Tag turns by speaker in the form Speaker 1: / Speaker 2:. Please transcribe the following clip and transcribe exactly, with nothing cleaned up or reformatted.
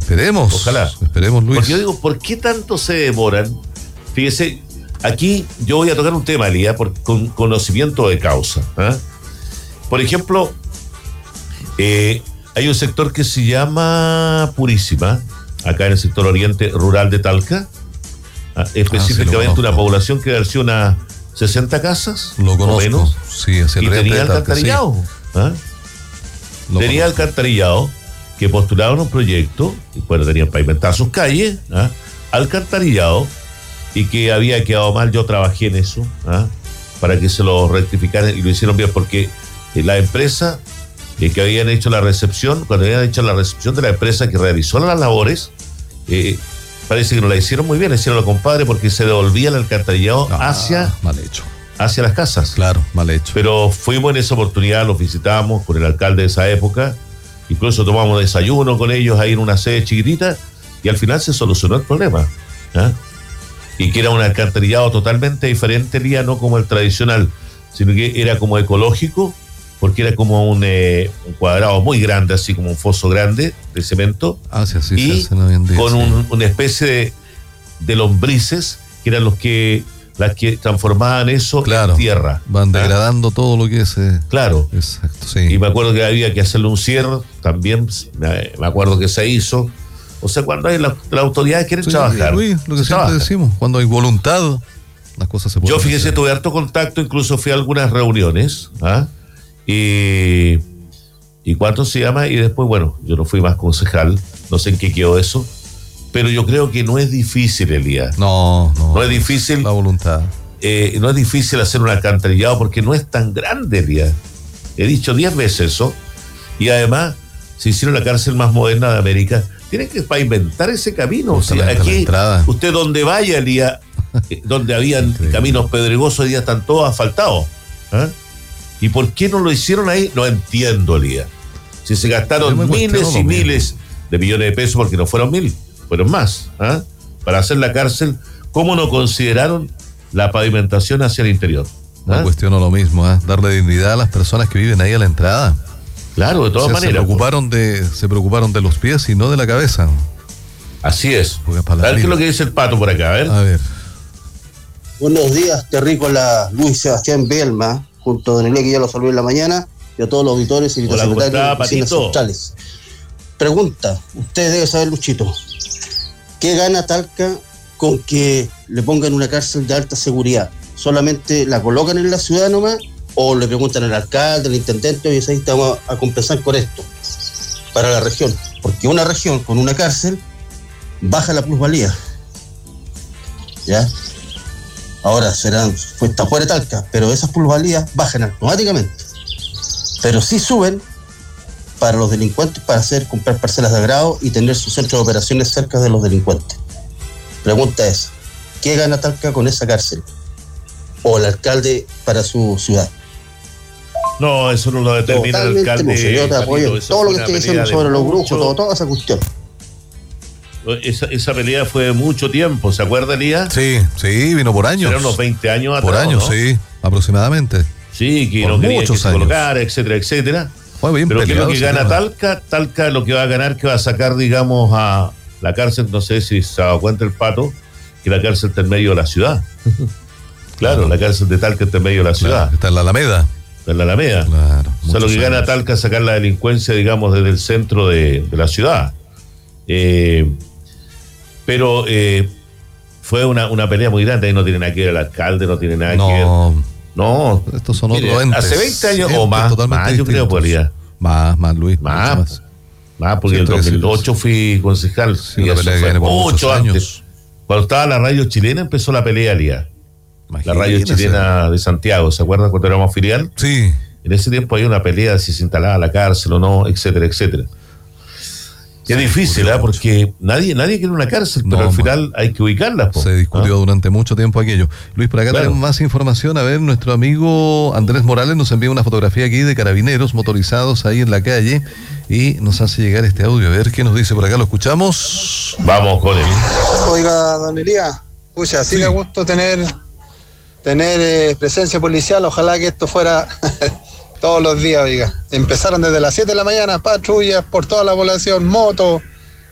Speaker 1: Esperemos.
Speaker 2: Ojalá.
Speaker 1: Esperemos, Luis.
Speaker 2: Porque yo digo, ¿por qué tanto se demoran? Fíjese, aquí yo voy a tocar un tema, Elías, por, con conocimiento de causa. ¿eh? Por ejemplo, eh, hay un sector que se llama Purísima, acá en el sector oriente rural de Talca, ¿eh? específicamente ah, sí, una población que debe ser unas sesenta casas,
Speaker 1: lo conozco,
Speaker 2: o menos,
Speaker 1: sí, hacia el
Speaker 2: y tenía
Speaker 1: de Talca,
Speaker 2: alcantarillado.
Speaker 1: Sí.
Speaker 2: ¿eh? Tenía conozco. alcantarillado, que postularon un proyecto, y bueno, tenían pavimentar sus calles, ¿eh? alcantarillado, y que había quedado mal. Yo trabajé en eso, ¿eh? para que se lo rectificaran y lo hicieron bien, porque eh, la empresa eh, que habían hecho la recepción, cuando habían hecho la recepción de la empresa que realizó las labores, eh, parece que no la hicieron muy bien, la hicieron los compadres, porque se devolvía el alcantarillado ah, hacia,
Speaker 1: mal hecho.
Speaker 2: hacia las casas.
Speaker 1: Claro, mal hecho.
Speaker 2: Pero fuimos en esa oportunidad, los visitamos con el alcalde de esa época, incluso tomamos desayuno con ellos ahí en una sede chiquitita, y al final se solucionó el problema. ¿eh? Y que era un alcantarillado totalmente diferente, Lía, no como el tradicional, sino que era como ecológico, porque era como un, eh, un cuadrado muy grande, así como un foso grande de cemento,
Speaker 1: ah, sí, así
Speaker 2: y
Speaker 1: se hacen hoy en día,
Speaker 2: con
Speaker 1: sí.
Speaker 2: un, una especie de, de lombrices, que eran los que las que transformaban eso
Speaker 1: claro,
Speaker 2: en tierra.
Speaker 1: Van degradando ¿ah? todo lo que es. Eh,
Speaker 2: claro.
Speaker 1: Exacto, sí.
Speaker 2: Y me acuerdo que había que hacerle un cierre, también me acuerdo que se hizo. O sea, cuando hay la, la autoridad quiere sí, trabajar.
Speaker 1: Luis, lo que siempre trabaja. decimos, cuando hay voluntad, las cosas se pueden
Speaker 2: Yo, fíjese,
Speaker 1: hacer.
Speaker 2: tuve harto contacto, incluso fui a algunas reuniones, ¿ah? y, y ¿cuánto se llama? Y después, bueno, yo no fui más concejal, no sé en qué quedó eso, pero yo creo que no es difícil, Elías.
Speaker 1: No, no.
Speaker 2: No es difícil.
Speaker 1: La voluntad.
Speaker 2: Eh, no es difícil hacer un alcantarillado porque no es tan grande, Elías. He dicho diez veces eso, y además se hicieron la cárcel más moderna de América. Tienen que pavimentar ese camino. O sea, aquí, usted donde vaya, Elías, donde habían caminos pedregosos, hoy día están todos asfaltados. ¿eh? ¿Y por qué no lo hicieron ahí? No entiendo, Elías. Si se gastaron miles y miles de millones de pesos, porque no fueron mil, fueron más, ¿eh? para hacer la cárcel, ¿cómo no consideraron la pavimentación hacia el interior? ¿eh?
Speaker 1: No cuestiono lo mismo, ¿eh? darle dignidad a las personas que viven ahí a la entrada.
Speaker 2: Claro, de todas
Speaker 1: o sea,
Speaker 2: maneras.
Speaker 1: Se preocuparon, de, se preocuparon de los pies y no de la cabeza.
Speaker 2: Así es. A ver qué es lo que dice el Pato por acá, a ver.
Speaker 1: A ver.
Speaker 3: Buenos días, terrícola Luis Sebastián Belma, junto a Don Elías, que ya lo saludé en la mañana, y a todos los auditores y
Speaker 2: Hola,
Speaker 3: secretarios
Speaker 2: de
Speaker 3: oficinas centrales. Pregunta, usted debe saber, Luchito, ¿qué gana Talca con que le pongan una cárcel de alta seguridad? ¿Solamente la colocan en la ciudad nomás? ¿O le preguntan al alcalde, al intendente, y ahí estamos a compensar con esto para la región? Porque una región con una cárcel baja la plusvalía. ¿Ya? Ahora serán, pues está fuera de Talca, pero esas plusvalías bajan automáticamente. Pero sí suben para los delincuentes, para hacer comprar parcelas de agrado y tener su centro de operaciones cerca de los delincuentes. Pregunta es, ¿qué gana Talca con esa cárcel? ¿O el alcalde para su ciudad?
Speaker 2: No, eso no lo determina
Speaker 3: Totalmente
Speaker 2: el alcalde.
Speaker 3: Mucho. Yo te apoyo en todo lo que estoy diciendo sobre los brujos, todo, toda esa cuestión.
Speaker 2: Esa, esa pelea fue de mucho tiempo, ¿se acuerda, Elías?
Speaker 1: Sí, sí, vino por años.
Speaker 2: Eran unos veinte años atrás.
Speaker 1: Por años, ¿no? Sí, aproximadamente.
Speaker 2: Sí, que
Speaker 1: por
Speaker 2: no quería que se
Speaker 1: años.
Speaker 2: colocara, etcétera, etcétera.
Speaker 1: Fue bien.
Speaker 2: Pero ¿qué es lo que gana Talca? Talca lo que va a ganar, que va a sacar, digamos, a la cárcel, no sé si se ha dado cuenta el Pato, que la cárcel está en medio de la ciudad. Claro, claro, la cárcel de Talca está en medio de la ciudad.
Speaker 1: Claro, está en la Alameda.
Speaker 2: Está en la Alameda.
Speaker 1: Claro.
Speaker 2: O sea, lo que gana Talca es sacar la delincuencia, digamos, desde el centro de, de la ciudad. Eh, pero eh, fue una, una pelea muy grande. Ahí no tiene nada que ver el alcalde, no tiene nada
Speaker 1: no,
Speaker 2: que ver. No.
Speaker 1: Estos son
Speaker 2: mire,
Speaker 1: otros entes.
Speaker 2: Hace veinte años
Speaker 1: entes
Speaker 2: o más, más yo creo, podría.
Speaker 1: Más, más, Luis.
Speaker 2: Más.
Speaker 1: Más,
Speaker 2: más porque en el dos mil ocho fui concejal.
Speaker 1: Sí,
Speaker 2: y
Speaker 1: la
Speaker 2: eso
Speaker 1: pelea
Speaker 2: fue
Speaker 1: que
Speaker 2: mucho
Speaker 1: años.
Speaker 2: antes. Cuando estaba la radio chilena empezó la pelea, Lía. La radio chilena de Santiago, ¿se acuerdan cuando éramos filial?
Speaker 1: Sí.
Speaker 2: En ese tiempo había una pelea si se instalaba la cárcel o no, etcétera, etcétera. Sí, es difícil, ¿eh? Porque nadie, nadie quiere una cárcel, pero no, al final man. hay que ubicarla. Po.
Speaker 1: Se discutió ¿Ah? durante mucho tiempo aquello. Luis, por acá claro. tenemos más información. A ver, nuestro amigo Andrés Morales nos envía una fotografía aquí de carabineros motorizados ahí en la calle y nos hace llegar este audio. A ver qué nos dice por acá, ¿lo escuchamos?
Speaker 2: Vamos con él.
Speaker 4: Oiga, don Elías, pucha, sí, sí. me gusta tener, tener eh, presencia policial. Ojalá que esto fuera... todos los días, oiga. Empezaron desde las siete de la mañana, patrullas por toda la población, motos,